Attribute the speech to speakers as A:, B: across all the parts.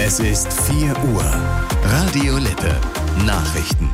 A: Es ist 4 Uhr. Radio Lippe. Nachrichten.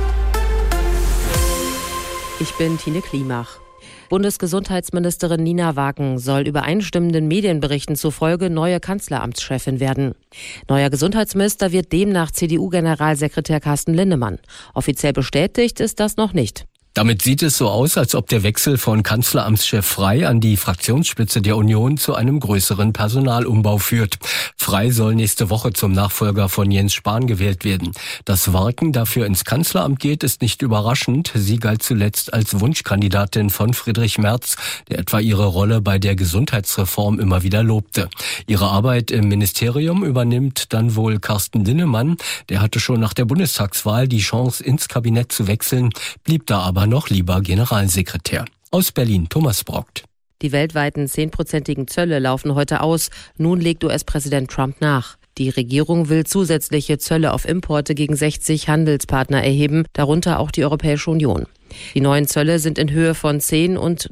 B: Ich bin Tine Klimach. Bundesgesundheitsministerin Nina Wagen soll übereinstimmenden Medienberichten zufolge neue Kanzleramtschefin werden. Neuer Gesundheitsminister wird demnach CDU-Generalsekretär Carsten Linnemann. Offiziell bestätigt ist das noch nicht.
C: Damit sieht es so aus, als ob der Wechsel von Kanzleramtschef Frey an die Fraktionsspitze der Union zu einem größeren Personalumbau führt. Frey soll nächste Woche zum Nachfolger von Jens Spahn gewählt werden. Dass Wagen dafür ins Kanzleramt geht, ist nicht überraschend. Sie galt zuletzt als Wunschkandidatin von Friedrich Merz, der etwa ihre Rolle bei der Gesundheitsreform immer wieder lobte. Ihre Arbeit im Ministerium übernimmt dann wohl Carsten Linnemann. Der hatte schon nach der Bundestagswahl die Chance, ins Kabinett zu wechseln, blieb da aber noch lieber Generalsekretär. Aus Berlin, Thomas Brockt.
B: Die weltweiten 10%igen Zölle laufen heute aus. Nun legt US-Präsident Trump nach. Die Regierung will zusätzliche Zölle auf Importe gegen 60 Handelspartner erheben, darunter auch die Europäische Union. Die neuen Zölle sind in Höhe von 10 und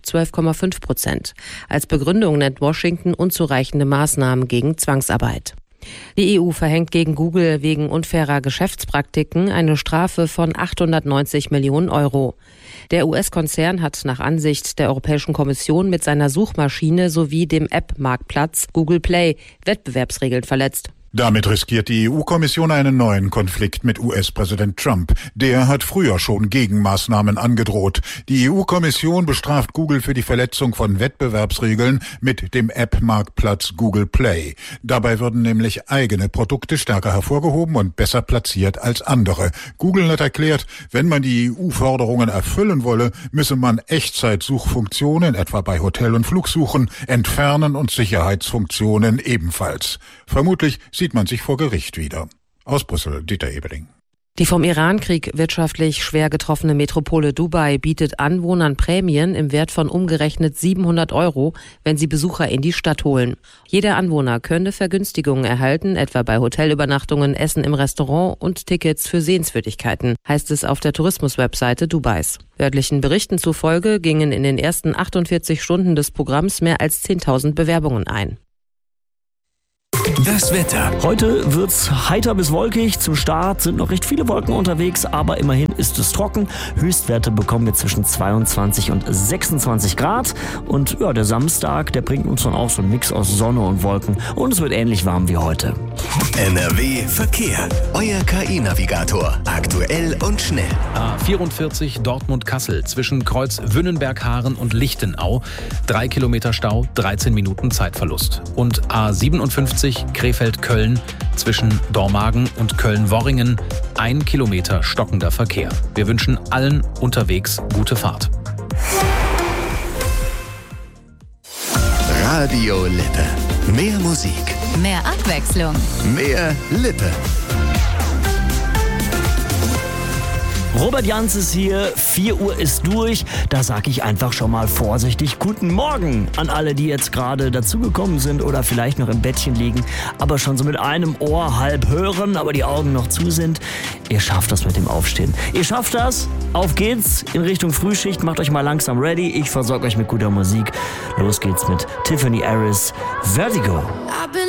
B: 12,5%. Als Begründung nennt Washington unzureichende Maßnahmen gegen Zwangsarbeit. Die EU verhängt gegen Google wegen unfairer Geschäftspraktiken eine Strafe von 890 Millionen Euro. Der US-Konzern hat nach Ansicht der Europäischen Kommission mit seiner Suchmaschine sowie dem App-Marktplatz Google Play Wettbewerbsregeln verletzt.
D: Damit riskiert die EU-Kommission einen neuen Konflikt mit US-Präsident Trump. Der hat früher schon Gegenmaßnahmen angedroht. Die EU-Kommission bestraft Google für die Verletzung von Wettbewerbsregeln mit dem App-Marktplatz Google Play. Dabei würden nämlich eigene Produkte stärker hervorgehoben und besser platziert als andere. Google hat erklärt, wenn man die EU-Forderungen erfüllen wolle, müsse man Echtzeitsuchfunktionen, etwa bei Hotel- und Flugsuchen, entfernen und Sicherheitsfunktionen ebenfalls. Vermutlich sieht man sich vor Gericht wieder. Aus Brüssel, Dieter Ebeling.
B: Die vom Irankrieg wirtschaftlich schwer getroffene Metropole Dubai bietet Anwohnern Prämien im Wert von umgerechnet 700 €, wenn sie Besucher in die Stadt holen. Jeder Anwohner könne Vergünstigungen erhalten, etwa bei Hotelübernachtungen, Essen im Restaurant und Tickets für Sehenswürdigkeiten, heißt es auf der Tourismuswebseite Dubais. Örtlichen Berichten zufolge gingen in den ersten 48 Stunden des Programms mehr als 10.000 Bewerbungen ein.
A: Das Wetter.
E: Heute wird's heiter bis wolkig. Zum Start sind noch recht viele Wolken unterwegs, aber immerhin ist es trocken. Höchstwerte bekommen wir zwischen 22 und 26 Grad. Und ja, der Samstag, der bringt uns dann auch so einen Mix aus Sonne und Wolken. Und es wird ähnlich warm wie heute.
A: NRW Verkehr. Euer KI-Navigator. Aktuell und schnell.
F: A44 Dortmund-Kassel zwischen Kreuz Wünnenberg-Haaren und Lichtenau. 3 Kilometer Stau, 13 Minuten Zeitverlust. Und A57 Krefeld-Köln zwischen Dormagen und Köln-Worringen. 1 Kilometer stockender Verkehr. Wir wünschen allen unterwegs gute Fahrt.
A: Radio Lippe. Mehr Musik.
G: Mehr Abwechslung.
A: Mehr Lippe.
E: Robert Jans ist hier, 4 Uhr ist durch. Da sage ich einfach schon mal vorsichtig guten Morgen an alle, die jetzt gerade dazugekommen sind oder vielleicht noch im Bettchen liegen, aber schon so mit einem Ohr halb hören, aber die Augen noch zu sind. Ihr schafft das mit dem Aufstehen. Ihr schafft das. Auf geht's in Richtung Frühschicht. Macht euch mal langsam ready. Ich versorge euch mit guter Musik. Los geht's mit Tiffany Harris, Vertigo.